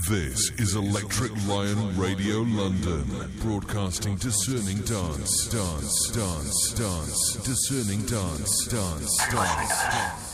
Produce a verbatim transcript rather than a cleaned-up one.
This is Electric Lion Radio London, broadcasting discerning dance, dance, dance, dance, discerning dance, dance, dance, dance.